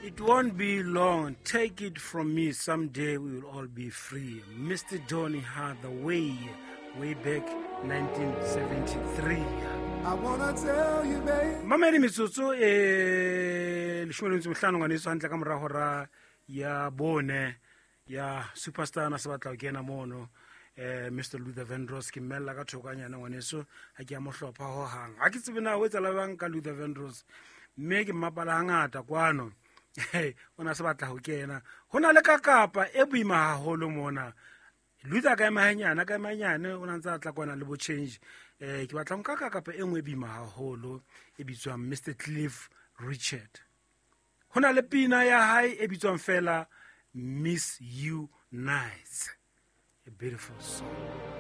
It won't be long. Take it from me. Someday we will all be free. Mr. Johnny Hathaway, way back 1973. I wanna tell you, babe. Mamedi mitsotso leshome le mhlano ngwaneso hantle ka morago ra ya bone ya superstar na se batla go kena mono Mr. Luther Vandross ke mmella ka thokanyana ngwaneso ha ke ya mo hlopha ho hang ha ke tsebe na o etsa la bang ka Luther Vandross mme ke mmapala hangata kwano ona se batla go kena hona le ka kapa e boima haholo mona Luther ka emanyane o ntse tla kwana le bo change ke batla nka ka kapa e nngwe boima haholo e bitswang Mr. Cliff Richard hona le pina ya hae e bitswang fela Miss You Nice, a beautiful song.